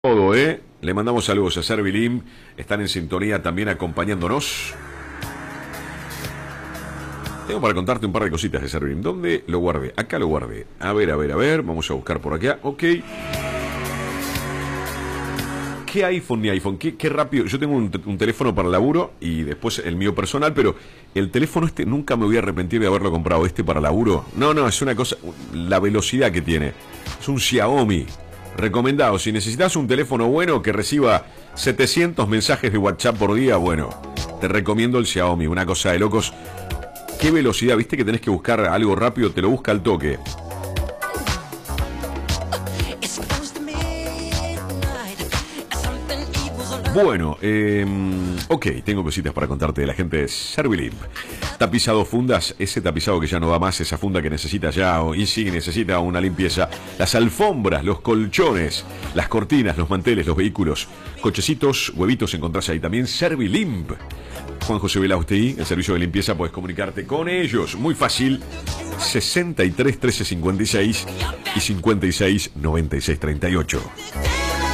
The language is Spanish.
Todo, ¿eh? Le mandamos saludos a Servilim. Están en sintonía también acompañándonos. Tengo para contarte un par de cositas de Servilim. ¿Dónde lo guardé? Acá lo guardé. A ver. Vamos a buscar por acá. Ok. ¿Qué iPhone ni iPhone? ¿Qué rápido? Yo tengo un teléfono para laburo y después el mío personal, pero el teléfono este nunca me voy a arrepentir de haberlo comprado. Este para laburo. No, es una cosa. La velocidad que tiene. Es un Xiaomi. Recomendado, si necesitas un teléfono bueno que reciba 700 mensajes de WhatsApp por día, bueno, te recomiendo el Xiaomi, una cosa de locos. Qué velocidad, viste que tenés que buscar algo rápido, te lo busca al toque. Bueno, ok, tengo cositas para contarte de la gente de Servilim. Tapizado fundas, ese tapizado que ya no va más, esa funda que necesita ya, y sí necesita una limpieza. Las alfombras, los colchones, las cortinas, los manteles, los vehículos, cochecitos, huevitos, encontrás ahí también Servilim. Juan José Velausteí, el servicio de limpieza, puedes comunicarte con ellos. Muy fácil, 63 13 56 y 56 96 38.